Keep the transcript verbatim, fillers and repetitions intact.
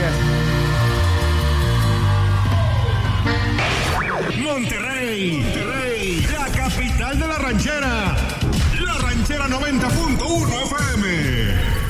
Gracias. Monterrey, Monterrey, la capital de la ranchera. La ranchera noventa punto uno.